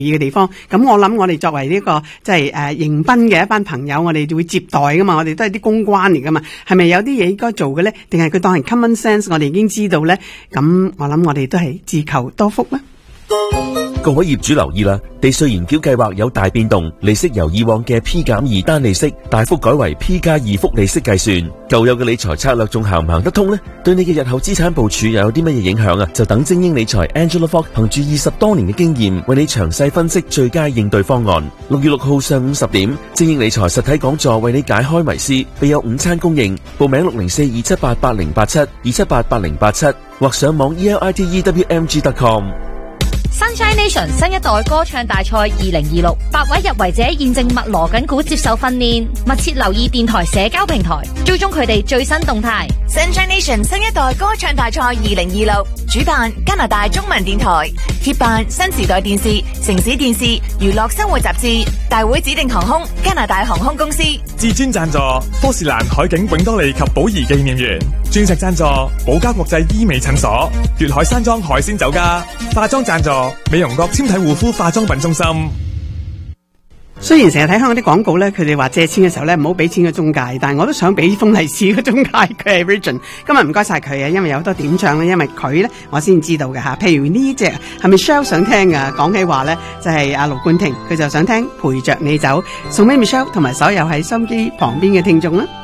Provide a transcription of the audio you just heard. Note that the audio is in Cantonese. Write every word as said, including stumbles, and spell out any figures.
嘅地方，咁我諗我哋作為呢、這個即係誒迎賓嘅一班朋友，我哋就會接待噶嘛，我哋都係啲公關嚟噶嘛，係咪有啲嘢應該做嘅咧？定係佢當係 common sense？我哋已經知道咧，咁我諗我哋都係自求多福啦。 各位業主留意啦，地稅延繳計劃有大變動，利息由以往嘅 P 減二單利息大幅改為 P 加二複利息計算。舊有嘅理財策略仲行唔行得通呢？對你嘅日後資產部署又有啲乜嘢影響啊？就等精英理財 Angela Fox 憑住二十多年嘅經驗，為你詳細分析最佳應對方案。六月六號上午十點，精英理財實體講座為你解開迷思，備有午餐供應。報名六零四二七八八零八七二七八八零八七，或上網 e l i t e w m g dot com。 Sunshine Nation 新一代歌唱大賽二零二六，八位入圍者現正密鑼緊鼓接受訓練，密切留意電台社交平台，追蹤佢哋最新動態。 Sunshine Nation 新一代歌唱大賽二零二六，主辦加拿大中文電台，協辦新時代電視、城市電視、娛樂生活雜誌，大會指定航空加拿大航空公司， 至尊贊助科士蘭海景永多利及寶儀紀念園，鑽石贊助寶嘉國際醫美診所，粵海山莊海鮮酒家，化妝贊助美容閣纖體護膚化妝品中心。 雖然成日睇香港啲廣告咧，佢哋話借錢嘅時候咧唔好俾錢嘅中介，但係我都想俾封利是嘅中介，佢係 Region。今日唔該晒佢啊，因為有好多點唱咧，因為佢咧我先知道嘅吓。譬如呢隻係咪 Michelle 想聽㗎？講起話咧就係阿盧冠廷，佢就想聽陪着你走，送俾 Michelle 同埋所有喺收音機旁邊嘅聽眾啦。